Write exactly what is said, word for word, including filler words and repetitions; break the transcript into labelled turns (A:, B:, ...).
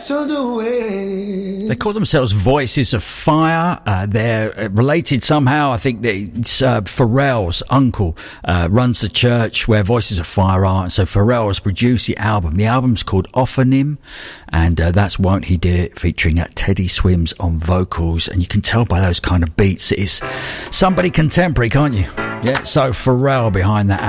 A: on the way.
B: They call themselves Voices of Fire. Uh, they're related somehow. I think that it's uh, Pharrell's uncle uh, runs the church where Voices of Fire are. And so Pharrell has produced the album. The album's called Ophonym, and uh, that's Won't He Do It, featuring uh, Teddy Swims on vocals. And you can tell by those kind of beats, it's somebody contemporary, can't you? Yeah, so Pharrell behind that